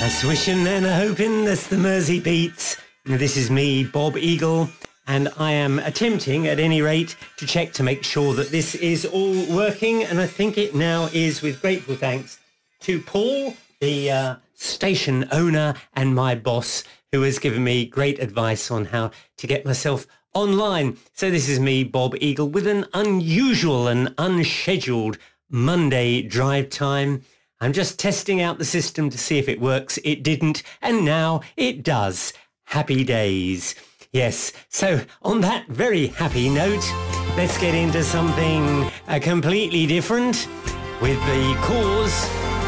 A swishing and a hoping, that's the Mersey Beats. This is me, Bob Eagle, and I am attempting, at any rate, to check to make sure that this is all working, and I think it now is, with grateful thanks to Paul, the station owner and my boss, who has given me great advice on how to get myself online. So this is me, Bob Eagle, with an unusual and unscheduled Monday drive time. I'm just testing out the system to see if it works. It didn't, and now it does. Happy days. Yes, so on that very happy note, let's get into something completely different with the cause